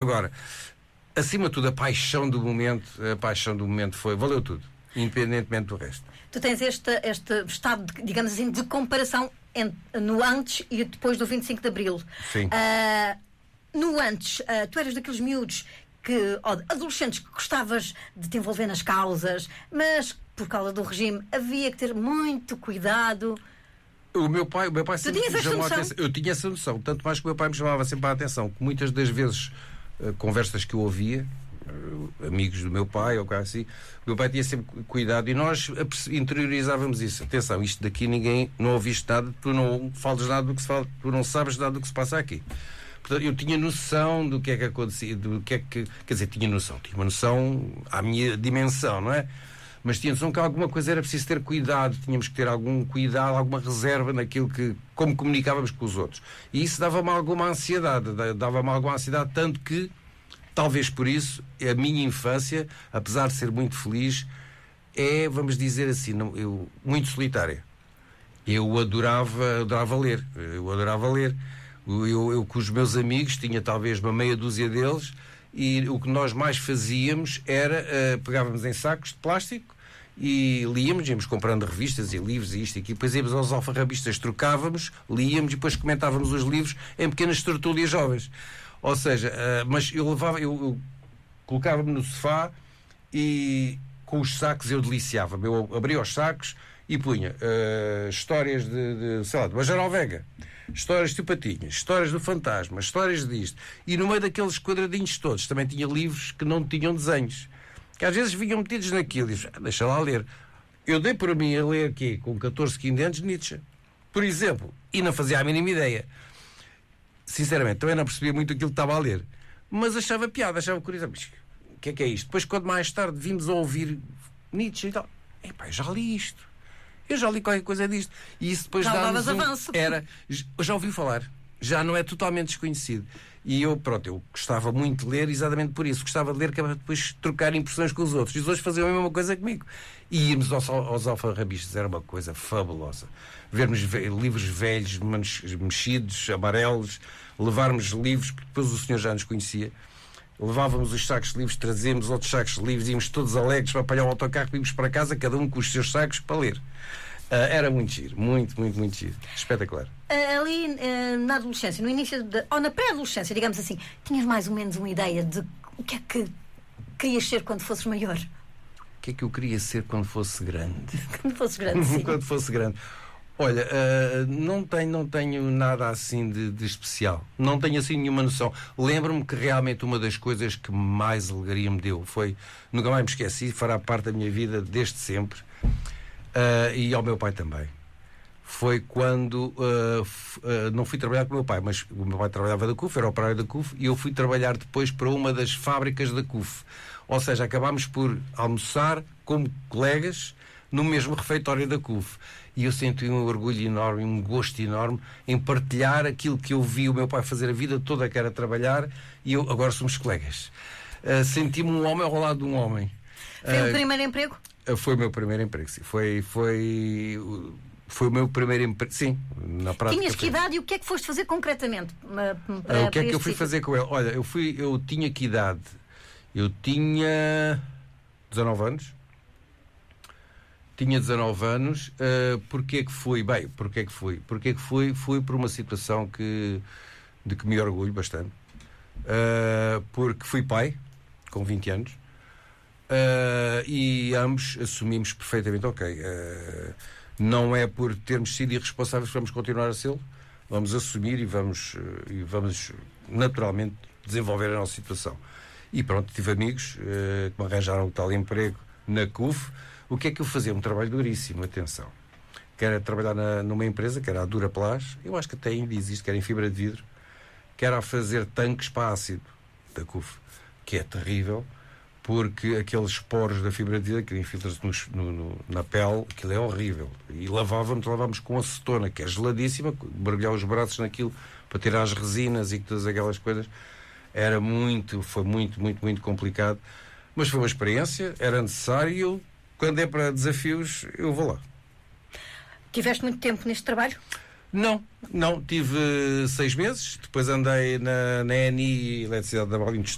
Agora, acima de tudo, a paixão do momento valeu tudo, independentemente do resto. Tu tens este estado, digamos assim, de comparação no antes e depois do 25 de Abril. Sim. No antes, tu eras daqueles miúdos adolescentes que gostavas de te envolver nas causas, mas por causa do regime havia que ter muito cuidado. O meu pai sempre me chamou a noção? atenção. Eu tinha essa noção, tanto mais que o meu pai me chamava sempre a atenção, que muitas das vezes, conversas que eu ouvia, amigos do meu pai ou coisa assim, o meu pai tinha sempre cuidado e nós interiorizávamos isso. Atenção, isto daqui ninguém não ouviste nada, tu não falas nada do que se fala, tu não sabes nada do que se passa aqui. Portanto, eu tinha noção do que é que acontecia, do que é que, quer dizer, tinha uma noção à minha dimensão, não é? Mas tinha noção que alguma coisa era preciso ter cuidado, tínhamos que ter algum cuidado, alguma reserva naquilo que, como comunicávamos com os outros. E isso dava-me alguma ansiedade, tanto que, talvez por isso, a minha infância, apesar de ser muito feliz, vamos dizer assim, muito solitária. Eu adorava ler. Eu com os meus amigos, tinha talvez uma meia dúzia deles, e o que nós mais fazíamos era, pegávamos em sacos de plástico e íamos comprando revistas e livros e isto e aqui, depois íamos aos alfarrabistas, trocávamos, líamos e depois comentávamos os livros em pequenas tertúlias jovens. Ou seja, mas eu colocava-me no sofá e com os sacos eu deliciava-me. Eu abria os sacos e punha histórias sei lá, de Major Vega, histórias de Patinhas, histórias do Fantasma, histórias disto. E no meio daqueles quadradinhos todos também tinha livros que não tinham desenhos, que às vezes vinham metidos naquilo. E deixa lá ler. Eu dei por mim a ler aqui, com 14, 15 anos, Nietzsche, por exemplo, e não fazia a mínima ideia. Sinceramente, também não percebia muito aquilo que estava a ler, mas achava piada, achava curioso. Mas o que é isto? Depois, quando mais tarde vimos a ouvir Nietzsche e tal, eu já li isto. Eu já li qualquer coisa disto. E isso depois dá-nos avanço. Eu já ouvi falar. Já não é totalmente desconhecido. E eu gostava muito de ler exatamente por isso. Gostava de ler para depois trocar impressões com os outros. E os outros faziam a mesma coisa comigo. E íamos aos alfarrabistas. Era uma coisa fabulosa. Vermos livros velhos, mexidos, amarelos. Levarmos livros, porque depois o senhor já nos conhecia. Levávamos os sacos de livros, trazíamos outros sacos de livros, íamos todos alegres para apanhar o autocarro, íamos para casa, cada um com os seus sacos para ler. Era muito giro, muito, muito, muito giro. Espetacular. Ali na adolescência, no início ou na pré-adolescência, digamos assim, tinhas mais ou menos uma ideia de o que é que querias ser quando fosses maior? O que é que eu queria ser quando fosse grande? Quando fosse grande, sim. Quando fosse grande. Olha, não tenho nada assim de especial. Não tenho assim nenhuma noção. Lembro-me que realmente uma das coisas que mais alegria me deu foi, nunca mais me esqueci, fará parte da minha vida desde sempre, e ao meu pai também. Foi quando não fui trabalhar com o meu pai, mas o meu pai trabalhava da CUF, era operário da CUF, e eu fui trabalhar depois para uma das fábricas da CUF. Ou seja, acabámos por almoçar como colegas no mesmo refeitório da CUF. E eu senti um orgulho enorme, um gosto enorme em partilhar aquilo que eu vi o meu pai fazer a vida toda, que era trabalhar, e agora somos colegas. Senti-me um homem ao lado de um homem. Foi o primeiro emprego? Foi o meu primeiro emprego, sim. Foi o meu primeiro emprego, sim, na prática. Tinhas que idade e o que é que foste fazer concretamente? O que é que eu fui fazer com ele? Olha, eu tinha que idade? Eu tinha 19 anos. Tinha 19 anos. Porquê que fui? Bem, porquê que fui? Fui por uma situação de que me orgulho bastante. Porque fui pai, com 20 anos. E ambos assumimos perfeitamente, não é por termos sido irresponsáveis que vamos continuar a ser. Vamos assumir e vamos naturalmente desenvolver a nossa situação. E pronto, tive amigos que me arranjaram um tal emprego na CUF. O que é que eu fazia? Um trabalho duríssimo, atenção. Que era trabalhar numa empresa, que era a Duraplas, eu acho que até ainda existe, que era em fibra de vidro, que era a fazer tanques para ácido da CUF, que é terrível, porque aqueles poros da fibra de vidro que infiltram-se na pele, aquilo é horrível. E lavávamos com acetona, que é geladíssima, mergulhar os braços naquilo para tirar as resinas e todas aquelas coisas. Foi muito, muito, muito complicado. Mas foi uma experiência, era necessário, e eu, quando é para desafios, eu vou lá. Tiveste muito tempo neste trabalho? Não, tive 6 meses, depois andei na ENI, Eletricidade da Naval